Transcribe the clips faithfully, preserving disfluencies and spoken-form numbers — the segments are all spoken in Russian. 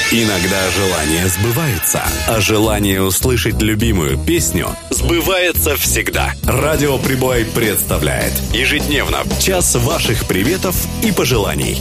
Иногда желания сбываются, а желание услышать любимую песню сбывается всегда. Радио Прибой представляет ежедневно час ваших приветов и пожеланий.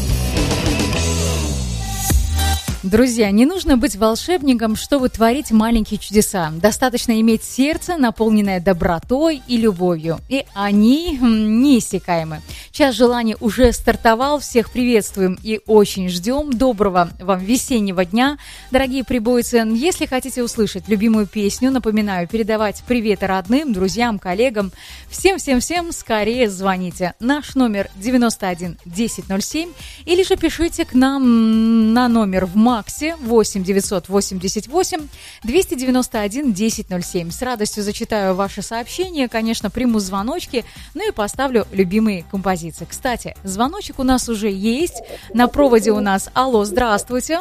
Друзья, не нужно быть волшебником, чтобы творить маленькие чудеса. Достаточно иметь сердце, наполненное добротой и любовью. И они неиссякаемы. Час желаний уже стартовал. Всех приветствуем и очень ждем. Доброго вам весеннего дня, дорогие прибойцы. Если хотите услышать любимую песню, напоминаю, передавать приветы родным, друзьям, коллегам. Всем-всем-всем скорее звоните. Наш номер девяносто один десять ноль семь или же пишите к нам на номер в Максе восемь девятьсот восемьдесят восемь двести девяносто один десять ноль семь. С радостью зачитаю ваши сообщения, конечно, приму звоночки, ну и поставлю любимые композиции. Кстати, звоночек у нас уже есть. На проводе у нас алло, здравствуйте.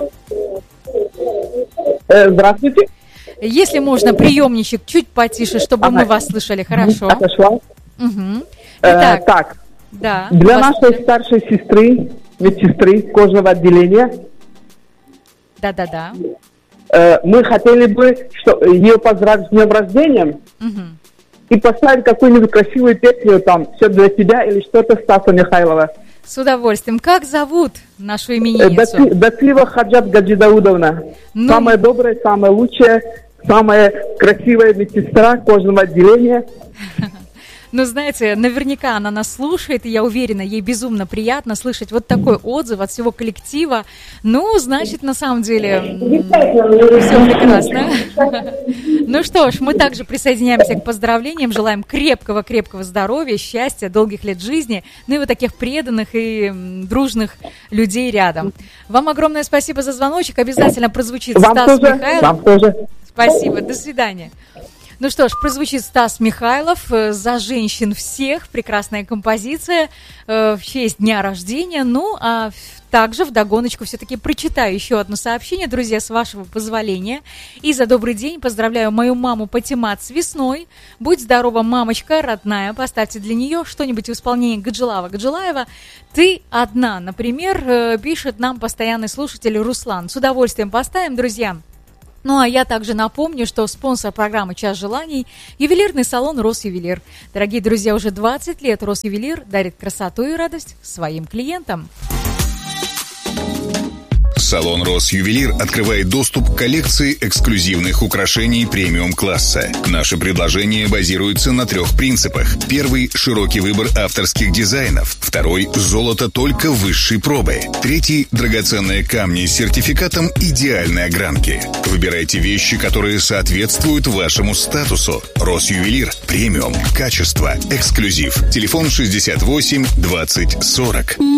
Здравствуйте. Если можно, приемничек чуть потише, чтобы ага. мы вас слышали хорошо. Отошла. Угу. Итак, э, так, да, для нашей старшей сестры, медсестры кожного отделения, да-да-да. Э, мы хотели бы что, ее поздравить с днем рождения угу. и поставить какую-нибудь красивую песню, там, «Все для тебя» или что-то Стаса Михайлова. С удовольствием. Как зовут нашу именинницу? Э, Дацлива Хаджат Гаджидаудовна. Ну... Самая добрая, самая лучшая, самая красивая медсестра кожного отделения. Ну, знаете, наверняка она нас слушает, и я уверена, ей безумно приятно слышать вот такой отзыв от всего коллектива. Ну, значит, на самом деле, все прекрасно. Ну что ж, мы также присоединяемся к поздравлениям, желаем крепкого-крепкого здоровья, счастья, долгих лет жизни, ну и вот таких преданных и дружных людей рядом. Вам огромное спасибо за звоночек, обязательно прозвучит вам Стас тоже, Михайлов. Вам тоже. Спасибо, до свидания. Ну что ж, прозвучит Стас Михайлов «За женщин всех». Прекрасная композиция э, в честь дня рождения. Ну, а также вдогоночку все-таки прочитаю еще одно сообщение, друзья, с вашего позволения. И за добрый день поздравляю мою маму Патимат с весной. Будь здорова, мамочка родная. Поставьте для нее что-нибудь в исполнении Гаджилава Гаджилаева. «Ты одна», например, э, пишет нам постоянный слушатель Руслан. С удовольствием поставим, друзья. Ну, а я также напомню, что спонсор программы «Час желаний» – ювелирный салон «Росювелир». Дорогие друзья, уже двадцать лет «Росювелир» дарит красоту и радость своим клиентам. Салон «Росювелир» открывает доступ к коллекции эксклюзивных украшений премиум-класса. Наши предложения базируются на трех принципах. Первый – широкий выбор авторских дизайнов. Второй – золото только высшей пробы. Третий – драгоценные камни с сертификатом идеальной огранки. Выбирайте вещи, которые соответствуют вашему статусу. «Росювелир» – премиум, качество, эксклюзив. Телефон шестьдесят восемь двадцать сорок.